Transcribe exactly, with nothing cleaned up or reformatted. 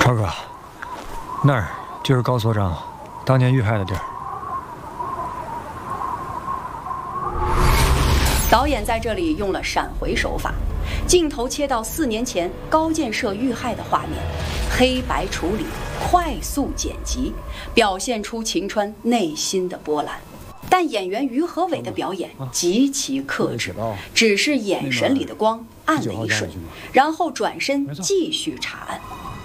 超哥，那儿就是高所长当年遇害的地儿。 导演在这里用了闪回手法，镜头切到四年前高建设遇害的画面，黑白处理，快速剪辑，表现出秦川内心的波澜。但演员于和伟的表演极其克制，只是眼神里的光暗了一瞬，然后转身继续查案。